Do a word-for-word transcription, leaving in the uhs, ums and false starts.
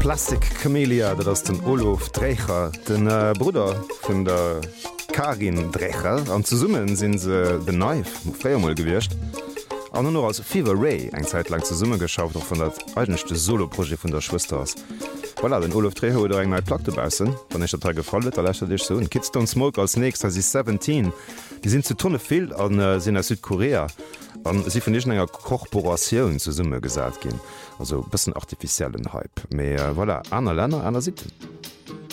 Plastic Camellia, dat ass den Olof Drecher, den äh, Bruder vun der Karin Drecher. An zu summen sinn se den Neif,réiermoll gewircht. An nur als Fever Ray eng Zeit lang ze Summe geschafft och vun dat eigenchte Soloproje vun der Schwester ass. Voilà, den Olof Drecher oder eng neii Plaque bausen, wann ich dat gefallet, erlächte Dich so. Kids Don't Smoke als nächst as siebzehn. Die sind zu tonne Feld an äh, sinn aus Südkorea. An sie vun nicht enger Korporatioun zu Summe gesat gin. Also bisssen artificiellen Hype. Me äh, voilà, aner Länner aner Sitten.